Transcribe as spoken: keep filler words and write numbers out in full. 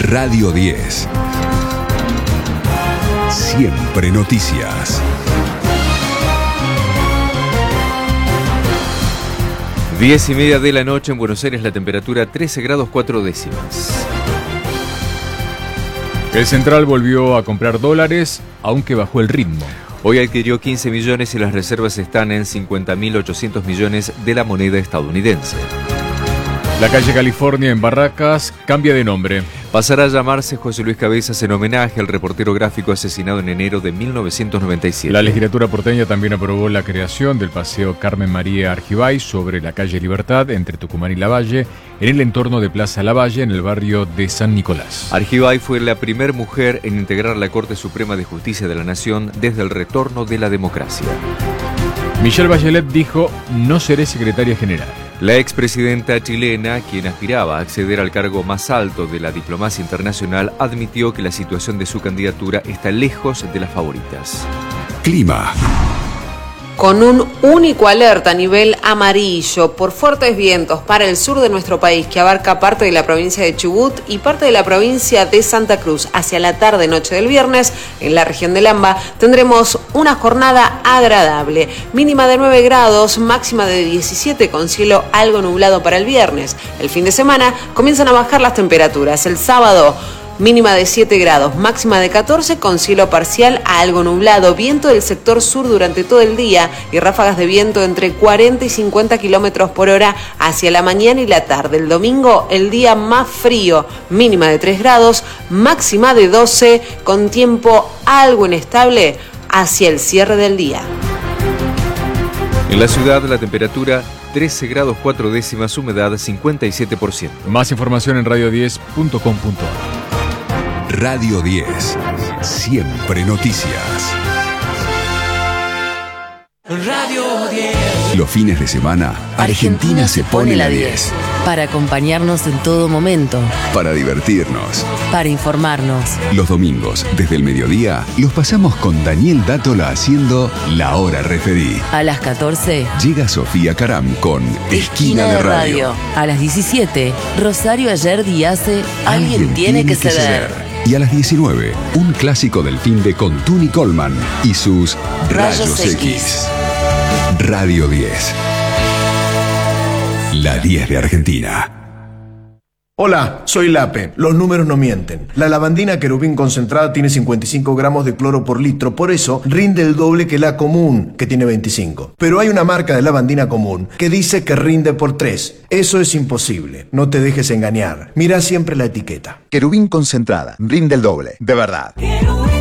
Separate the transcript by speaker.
Speaker 1: Radio diez. Siempre noticias.
Speaker 2: Diez y media de la noche en Buenos Aires, la temperatura trece grados cuatro décimas.
Speaker 3: El Central volvió a comprar dólares, aunque bajó el ritmo.
Speaker 2: Hoy adquirió quince millones y las reservas están en cincuenta mil ochocientos millones de la moneda estadounidense.
Speaker 3: La calle California en Barracas cambia de nombre.
Speaker 2: Pasará a llamarse José Luis Cabezas en homenaje al reportero gráfico asesinado en enero de mil novecientos noventa y siete.
Speaker 3: La legislatura porteña también aprobó la creación del paseo Carmen María Argibay sobre la calle Libertad entre Tucumán y Lavalle, en el entorno de Plaza Lavalle, en el barrio de San Nicolás.
Speaker 2: Argibay fue la primera mujer en integrar la Corte Suprema de Justicia de la Nación desde el retorno de la democracia.
Speaker 3: Michelle Bachelet dijo: no seré secretaria general.
Speaker 2: La expresidenta chilena, quien aspiraba a acceder al cargo más alto de la diplomacia internacional, admitió que la situación de su candidatura está lejos de las favoritas.
Speaker 1: Clima.
Speaker 4: Con un único alerta a nivel amarillo por fuertes vientos para el sur de nuestro país, que abarca parte de la provincia de Chubut y parte de la provincia de Santa Cruz. Hacia la tarde-noche del viernes, en la región del AMBA, tendremos una jornada agradable. Mínima de nueve grados, máxima de diecisiete, con cielo algo nublado para el viernes. El fin de semana comienzan a bajar las temperaturas. El sábado, mínima de siete grados, máxima de catorce, con cielo parcial a algo nublado, viento del sector sur durante todo el día y ráfagas de viento entre cuarenta y cincuenta kilómetros por hora hacia la mañana y la tarde. El domingo, el día más frío, mínima de tres grados, máxima de doce, con tiempo algo inestable hacia el cierre del día.
Speaker 2: En la ciudad, la temperatura trece grados cuatro décimas, humedad cincuenta y siete por ciento.
Speaker 3: Más información en radio diez punto com punto ar.
Speaker 1: Radio diez. Siempre noticias.
Speaker 5: Radio diez.
Speaker 1: Los fines de semana, Argentina se pone la diez.
Speaker 6: Para acompañarnos en todo momento.
Speaker 1: Para divertirnos.
Speaker 6: Para informarnos.
Speaker 1: Los domingos, desde el mediodía, los pasamos con Daniel Dátola haciendo La Hora Referí.
Speaker 6: A las catorce.
Speaker 1: Llega Sofía Caram con Esquina de Radio.
Speaker 6: A las diecisiete, Rosario Ayer hace Alguien, Alguien tiene, tiene que, que ceder. ceder.
Speaker 1: Y a las diecinueve, un clásico del fin de con Tuni Coleman y sus Rayos, Rayos X. X. Radio diez. La diez de Argentina.
Speaker 7: Hola, soy Lape. Los números no mienten. La lavandina Querubín concentrada tiene cincuenta y cinco gramos de cloro por litro, por eso rinde el doble que la común, que tiene veinticinco. Pero hay una marca de lavandina común que dice que rinde por tres. Eso es imposible. No te dejes engañar. Mira siempre la etiqueta.
Speaker 8: Querubín concentrada, rinde el doble, de verdad.